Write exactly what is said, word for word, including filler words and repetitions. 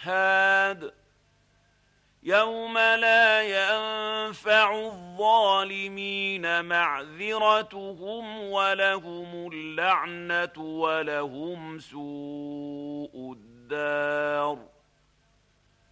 الأشهاد يوم لا ينفع الظالمين معذرتهم ولهم اللعنة ولهم سوء الدار.